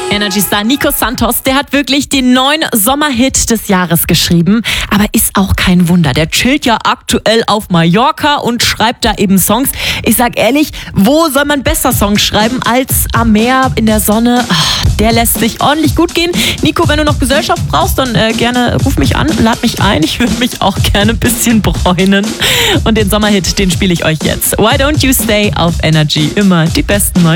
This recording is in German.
Energy-Star Nico Santos, der hat wirklich den neuen Sommerhit des Jahres geschrieben. Aber ist auch kein Wunder. Der chillt ja aktuell auf Mallorca und schreibt da eben Songs. Ich sag ehrlich, wo soll man besser Songs schreiben als am Meer in der Sonne? Ach, der lässt sich ordentlich gut gehen. Nico, wenn du noch Gesellschaft brauchst, dann gerne ruf mich an, lad mich ein. Ich würde mich auch gerne ein bisschen bräunen. Und den Sommerhit, den spiele ich euch jetzt. Why Don't You Stay auf Energy. Immer die besten neuen